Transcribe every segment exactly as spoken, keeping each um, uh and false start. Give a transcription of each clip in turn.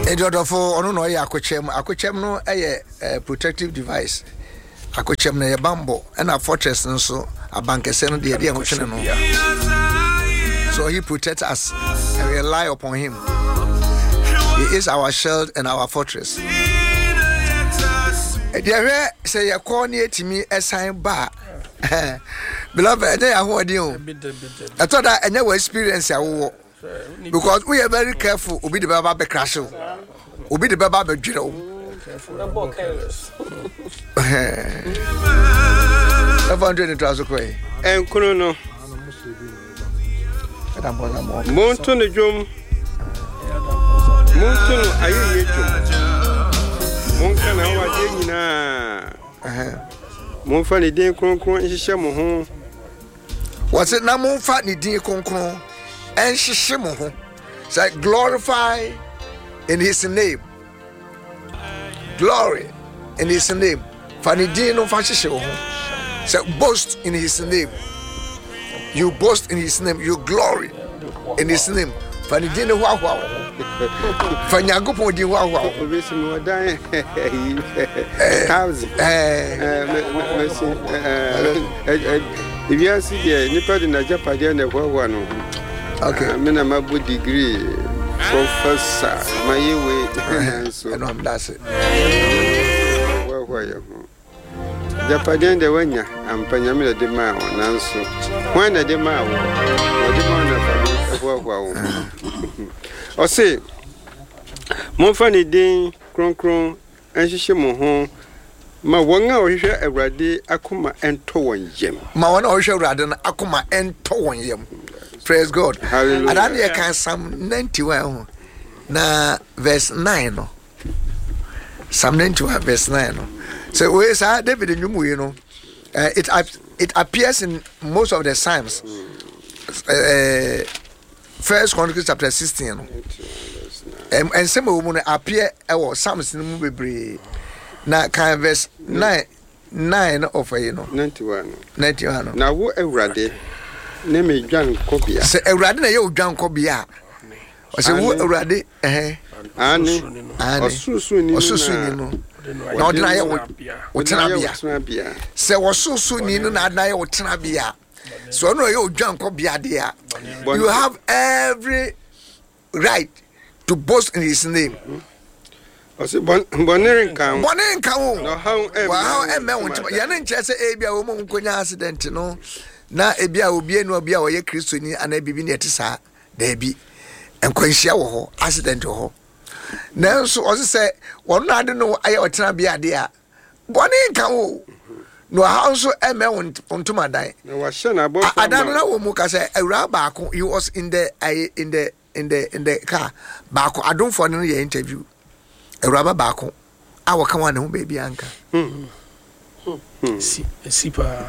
Edodofo ono no ya akochem akochem no eye protective device akochem na ye bambo na fortress nso abankese no de de ho twene no so he protects us and we rely upon him. He is our shield and our fortress. There say ya call near to me assign ba beloved they are holding you. I thought that and your experience ya because we are very careful. Obi the baba be crash. Obi the baba be jiro. five hundred and thousand kwai. En kuno no. Monto no jom. Monto no aye ye jom. Monka na wa de nyina. Eh. Monfa ni din kronkron nhihye mo ho. What's it na monfa ni din kronkron and shishimuhu. Say glorify in his name. Glory in his name. Fanidino fashishimuhu. Say boast in his name. You boast in his name. You glory in his name. Fanidino wa wa. Fanyagopo di wa wa. Obesi mo dan. House. Eh. Eh. If you see the nipa de na Japan na wa wa no. Okay. I mean, I'm a good degree, professor. My way, so no, that's it. Well, why you? Japan, the one ya, I'm Panamila de Mao, and so when I demand, what the one of or say, more funny day, cron cron, and she shimo home. Ma wanga ohwe awrade akoma ento won yem ma wona ohwe awrade na akoma ento won yem. Praise God. Hallelujah. And then you can Psalm ninety-one na verse nine no. Psalm ninety-one verse nine no. So we say David nyumu you know. Uh, it it appears in most of the Psalms. Uh, First Chronicles chapter sixteen no. And and some of them appear uh, Psalms no bebre. Na kan verse nine nine of you know ninety-one ninety-one na wo awrade na me dwan kobia se awrade na ye odwan kobia o se wo awrade eh ani osusu ni osusu ni no na odina ye wo tena bia se osusu ni no na adina ye wo tena bia so no ye odwan kobia de a you have every right to boast in his name. Ose bonere kan bonere kan o no how em how em me wonti ya na nche se e bia wo mo nkonya accident no na e bia obi enu obi a wo ye kristoni ana bibi na etisa da bi enkwanhia wo ho accident wo ho na so ose se won na ade no aye otena bia de a bonere kan o no how so em me wontuma dan na wa hye na abo adan na wo mu ka se awura ba ko he was in the in the in the in the car ba ko adonfo no ye interview Raba bako awo kan wana ho baby anka hmm si sipa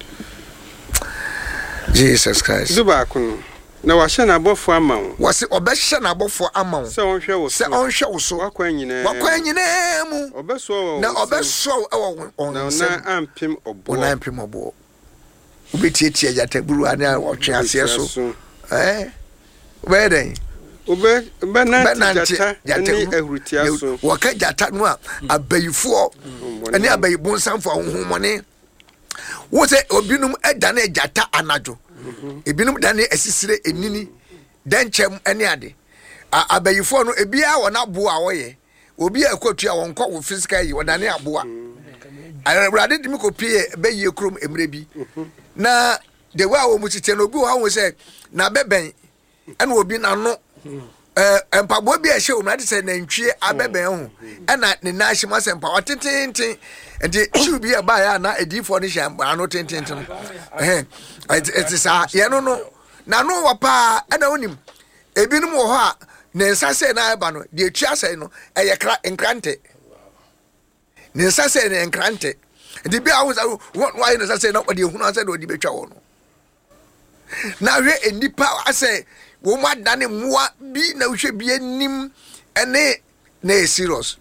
Jesus Christ du bako na wa hye na abofo ama wo wase obehye na abofo ama wo se onhwe wo se onhwe wo so wakwan nyina wakwan nyina mu obeso wo na obeso wo on na ampim obo na ampim obo ubetietie yataburu ana otwe ase so eh where then Obe benanti jata ni ehrutia so waka jata no a abayifo ani abayibon sanfo honhomone wo se obinum eda na jata anajo ebinum da na asisire enini danchem ani ade abayifo no ebia wona bo a woye obi akotua wonko wo physical yi wona na aboa arade dimi kopie beye krom emre bi na de wa wo mu tete no obi wo ha wo se na beben ena obi na no eh empabo bi a hye omrade se na ntwie abeben ho ena ne na hye masempa watententen enti chu bi aba ya na edifo ne hye ano tententen eh it is a ye no no na no wa pa ena onim ebinum wo ho a ne nsa se na aba no de atwa se no eye kra enkrante ne nsa se ne enkrante enti bi a wo why ne nsa se na odi ehunu ase de odi betwa wo no na hwe enipa ase wo ma dane mua bi na hwe bi anim ene na serious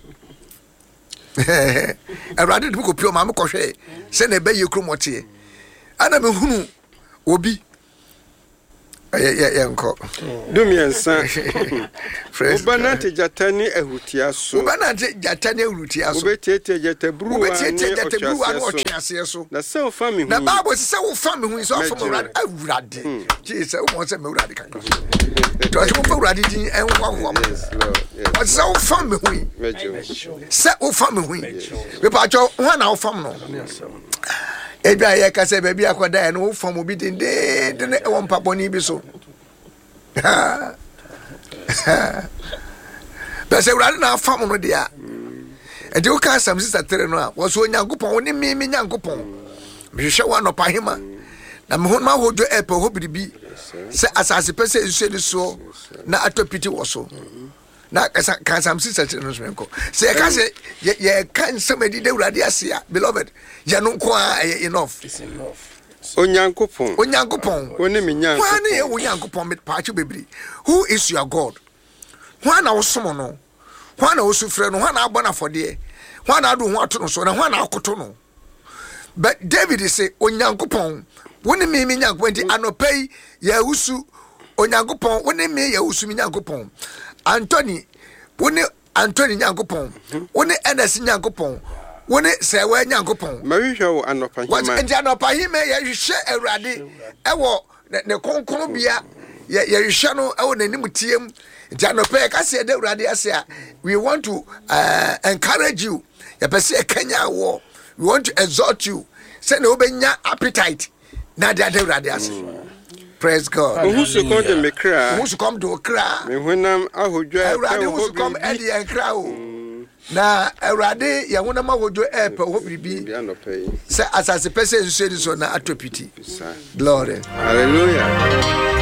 arade de ko pio ma me ko hwe se na be ye kromotie ana me hunu obi Yeah, yeah, yeah, uncle. Do me and son. Ubanante Jatani Ehutiaso. Ubanante Jatani Ehutiaso. Ubetiete Jatabru. Ubetiete Jatabru and Ochiaso. The self family. The Bible is so family who is off from around Radi. Jesus, wants a Muradica. To us, for Raddy and one woman. What's so family? Set of family. Repacho one hour from no. Ebia ye ka se baby akwada no fam obi den de de won paponi bi so ba se wura na fam no dia e de o ka sam sister tere no a wo so nyankopon woni mi mi nyankopon mi hwehwe wa no pahema na me ho ma hojo e pe ho biribi se asase pese nsu ni so na atopiti wo so na kan sam sister tere no so enko se ka se ye kan somebody de wura dia sia beloved ya no ko enough. It's enough. Onyankopon. Onyankopon. Oni mi nyankopon. Why na Onyankopon me paachu bebri? Who is your God? Why na osomo no? Why na osufre no? Why na abona fode? Why na adu ho ato no so? Na why na akoto no? But David say Onyankopon, woni mi mi nyankopon ti anopai ya usu Onyankopon, woni mi ya usu mi nyankopon. Anthony, woni Anthony nyankopon. Woni Enes nyankopon. Woni se wa nyankopon mahwehwe anopa hima what enti anopa hima ya hwehwe awurade ewo ne konkon bia ya hwehwe no ewo nanim tiem enti anopa ya kase de awurade ase a we want to uh, encourage you ya pese kanya wo we want to exhort you say na obenya appetite na de awurade ase. Praise God. Who should come to me cry? Who should come to cry? Me whenam ahodwa awurade who should come e de cry o. Na awurade ya wona ma wojo e pe ho biribi se asase pese nsuedi so na atopiti. Glory. Hallelujah.